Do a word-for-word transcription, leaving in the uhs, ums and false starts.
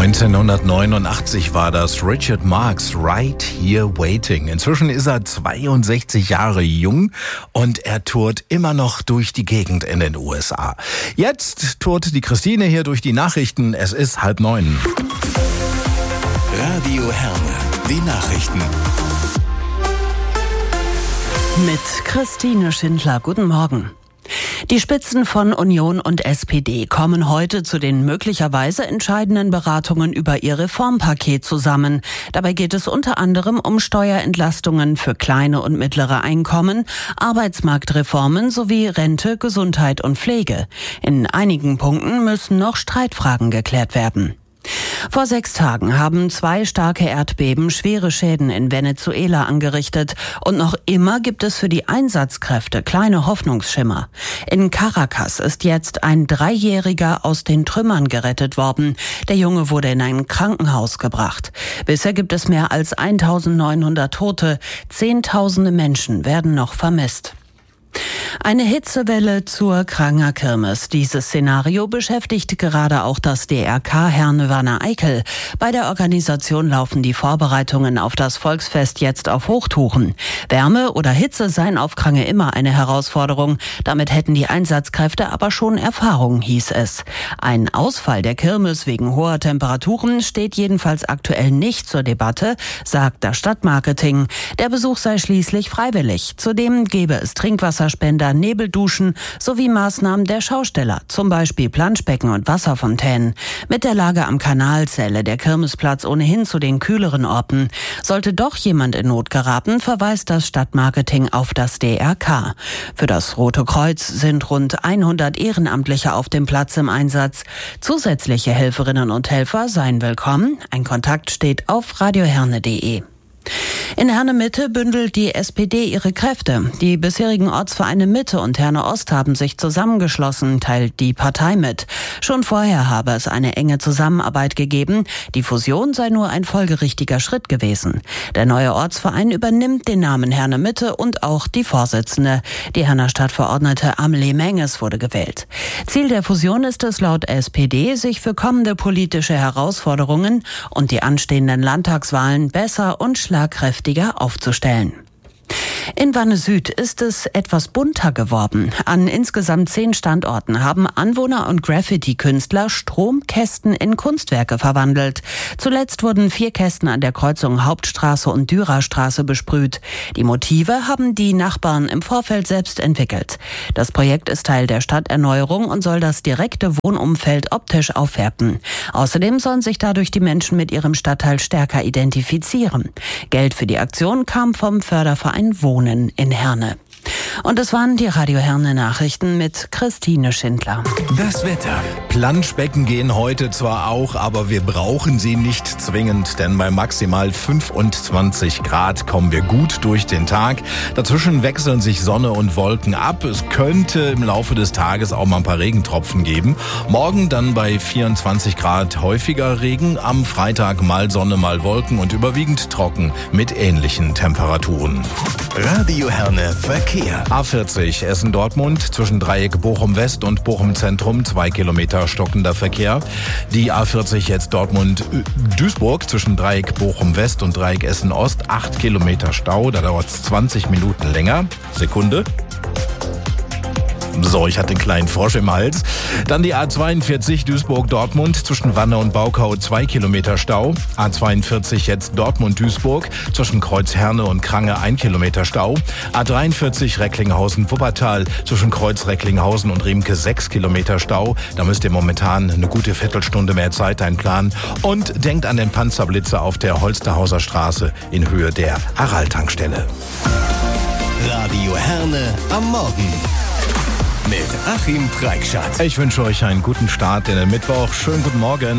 neunzehnhundertneunundachtzig war das Richard Marx, Right Here Waiting. Inzwischen ist er zweiundsechzig Jahre jung und er tourt immer noch durch die Gegend in den U S A. Jetzt tourt die Christine hier durch die Nachrichten. Es ist halb neun. Radio Herne, die Nachrichten. Mit Christine Schindler. Guten Morgen. Die Spitzen von Union und S P D kommen heute zu den möglicherweise entscheidenden Beratungen über ihr Reformpaket zusammen. Dabei geht es unter anderem um Steuerentlastungen für kleine und mittlere Einkommen, Arbeitsmarktreformen sowie Rente, Gesundheit und Pflege. In einigen Punkten müssen noch Streitfragen geklärt werden. Vor sechs Tagen haben zwei starke Erdbeben schwere Schäden in Venezuela angerichtet und noch immer gibt es für die Einsatzkräfte kleine Hoffnungsschimmer. In Caracas ist jetzt ein Dreijähriger aus den Trümmern gerettet worden. Der Junge wurde in ein Krankenhaus gebracht. Bisher gibt es mehr als eintausendneunhundert Tote. Zehntausende Menschen werden noch vermisst. Eine Hitzewelle zur Kranger Kirmes. Dieses Szenario beschäftigt gerade auch das D R K Herne-Wanne-Eickel. Bei der Organisation laufen die Vorbereitungen auf das Volksfest jetzt auf Hochtouren. Wärme oder Hitze seien auf Krange immer eine Herausforderung. Damit hätten die Einsatzkräfte aber schon Erfahrung, hieß es. Ein Ausfall der Kirmes wegen hoher Temperaturen steht jedenfalls aktuell nicht zur Debatte, sagt das Stadtmarketing. Der Besuch sei schließlich freiwillig. Zudem gebe es Trinkwasserspender, Nebelduschen sowie Maßnahmen der Schausteller, zum Beispiel Planschbecken und Wasserfontänen. Mit der Lage am Kanal zähle der Kirmesplatz ohnehin zu den kühleren Orten. Sollte doch jemand in Not geraten, verweist das Stadtmarketing auf das D R K. Für das Rote Kreuz sind rund hundert Ehrenamtliche auf dem Platz im Einsatz. Zusätzliche Helferinnen und Helfer seien willkommen. Ein Kontakt steht auf radioherne punkt de. In Herne-Mitte bündelt die S P D ihre Kräfte. Die bisherigen Ortsvereine Mitte und Herne-Ost haben sich zusammengeschlossen, teilt die Partei mit. Schon vorher habe es eine enge Zusammenarbeit gegeben. Die Fusion sei nur ein folgerichtiger Schritt gewesen. Der neue Ortsverein übernimmt den Namen Herne-Mitte und auch die Vorsitzende. Die Herner Stadtverordnete Amelie Menges wurde gewählt. Ziel der Fusion ist es laut S P D, sich für kommende politische Herausforderungen und die anstehenden Landtagswahlen besser und schlagkräftiger aufzustellen. In Wanne Süd ist es etwas bunter geworden. An insgesamt zehn Standorten haben Anwohner und Graffiti-Künstler Stromkästen in Kunstwerke verwandelt. Zuletzt wurden vier Kästen an der Kreuzung Hauptstraße und Dürerstraße besprüht. Die Motive haben die Nachbarn im Vorfeld selbst entwickelt. Das Projekt ist Teil der Stadterneuerung und soll das direkte Wohnumfeld optisch aufwerten. Außerdem sollen sich dadurch die Menschen mit ihrem Stadtteil stärker identifizieren. Geld für die Aktion kam vom Förderverein Wohnen in Herne. Und es waren die Radio Herne Nachrichten mit Christine Schindler. Das Wetter. Planschbecken gehen heute zwar auch, aber wir brauchen sie nicht zwingend, denn bei maximal fünfundzwanzig Grad kommen wir gut durch den Tag. Dazwischen wechseln sich Sonne und Wolken ab. Es könnte im Laufe des Tages auch mal ein paar Regentropfen geben. Morgen dann bei vierundzwanzig Grad häufiger Regen. Am Freitag mal Sonne, mal Wolken und überwiegend trocken mit ähnlichen Temperaturen. Radio Herne Verkehr. A vierzig Essen-Dortmund zwischen Dreieck Bochum-West und Bochum-Zentrum, zwei Kilometer stockender Verkehr. Die A vierzig jetzt Dortmund-Duisburg zwischen Dreieck Bochum-West und Dreieck Essen-Ost, acht Kilometer Stau, da dauert es zwanzig Minuten länger. Sekunde. So, ich hatte einen kleinen Frosch im Hals. Dann die A zweiundvierzig Duisburg-Dortmund zwischen Wanne und Baukau, zwei Kilometer Stau. A zweiundvierzig jetzt Dortmund-Duisburg zwischen Kreuz Herne und Krange, ein Kilometer Stau. A dreiundvierzig Recklinghausen-Wuppertal zwischen Kreuz Recklinghausen und Riemke, sechs Kilometer Stau. Da müsst ihr momentan eine gute Viertelstunde mehr Zeit einplanen. Und denkt an den Panzerblitzer auf der Holsterhauser Straße in Höhe der Aral-Tankstelle. Radio Herne am Morgen. Mit Achim Preikschat. Ich wünsche euch einen guten Start in den Mittwoch. Schönen guten Morgen.